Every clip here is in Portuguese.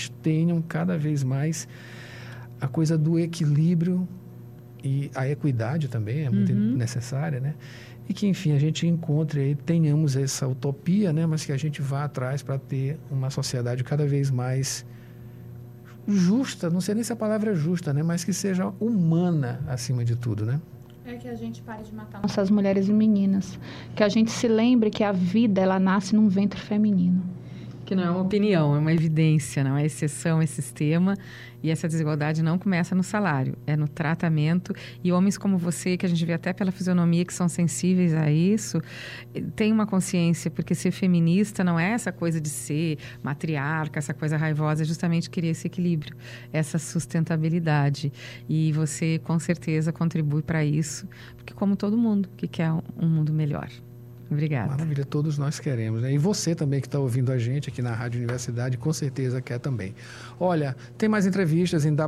pessoas tenham cada vez mais a coisa do equilíbrio, e a equidade também é muito necessária, né? E que, enfim, a gente encontre aí, tenhamos essa utopia, né? Mas que a gente vá atrás para ter uma sociedade cada vez mais justa, não sei nem se a palavra é justa, né? Mas que seja humana acima de tudo, né? É que a gente pare de matar nossas mulheres e meninas. Que a gente se lembre que a vida, ela nasce num ventre feminino. Que não é uma opinião, é uma evidência, não é exceção, é sistema. E essa desigualdade não começa no salário, é no tratamento. E homens como você, que a gente vê até pela fisionomia, que são sensíveis a isso, tem uma consciência, porque ser feminista não é essa coisa de ser matriarca, essa coisa raivosa, é justamente querer esse equilíbrio, essa sustentabilidade. E você, com certeza, contribui para isso, porque como todo mundo que quer um mundo melhor. Obrigada. Maravilha, todos nós queremos, né? E você também que está ouvindo a gente aqui na Rádio Universidade, com certeza quer também. Olha, tem mais entrevistas em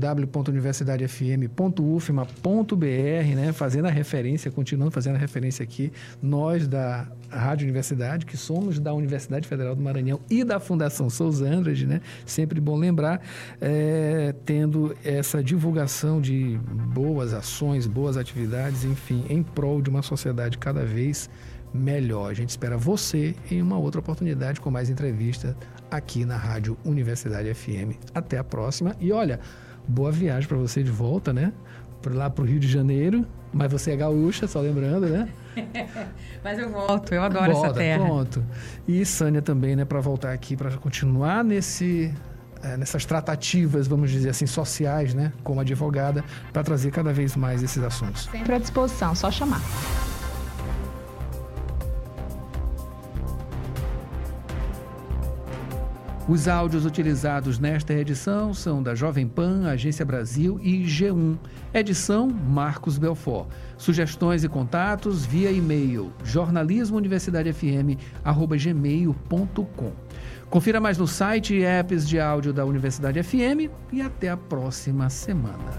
www.universidadefm.ufma.br, né? Fazendo a referência, continuando fazendo a referência aqui, nós da Rádio Universidade, que somos da Universidade Federal do Maranhão e da Fundação Souza Andrade, né? Sempre bom lembrar, tendo essa divulgação de boas ações, boas atividades, enfim, em prol de uma sociedade cada vez melhor. A gente espera você em uma outra oportunidade com mais entrevista aqui na Rádio Universidade FM. Até a próxima. E olha, boa viagem para você de volta, né? Lá para o Rio de Janeiro. Mas você é gaúcha, só lembrando, né? Mas eu volto, eu adoro essa terra. Pronto. E Sânia também, né? Para voltar aqui, para continuar nessas tratativas, vamos dizer assim, sociais, né? Como advogada, para trazer cada vez mais esses assuntos. Sempre à disposição, só chamar. Os áudios utilizados nesta edição são da Jovem Pan, Agência Brasil e G1. Edição Marcos Belfort. Sugestões e contatos via e-mail jornalismouniversidadefm@gmail.com. Confira mais no site e apps de áudio da Universidade FM e até a próxima semana.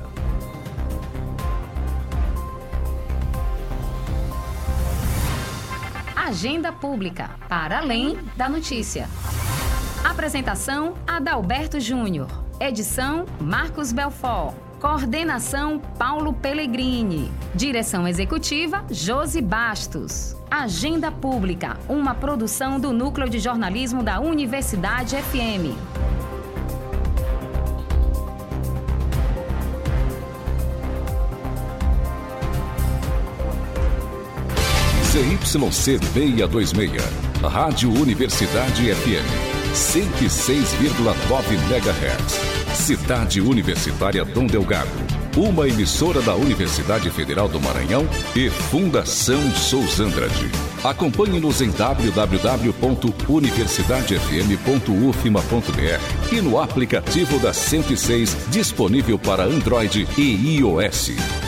Agenda Pública, para além da notícia. Apresentação, Adalberto Júnior. Edição, Marcos Belfort. Coordenação, Paulo Pellegrini. Direção executiva, Josi Bastos. Agenda Pública, uma produção do Núcleo de Jornalismo da Universidade FM. ZYC 626, Rádio Universidade FM. 106,9 MHz. Cidade Universitária Dom Delgado. Uma emissora da Universidade Federal do Maranhão e Fundação Souza Andrade. Acompanhe-nos em www.universidadefm.ufma.br e no aplicativo da 106, disponível para Android e iOS.